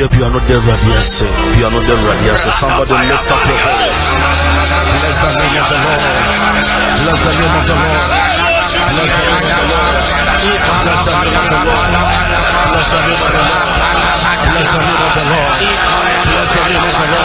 Somebody lift up your voice. Bless the name of the Lord. Bless the name of the Lord. Bless the name of the Lord. Bless the name of the Lord. Bless the name of the Lord. Bless the name of the Lord. Bless the name of the Lord.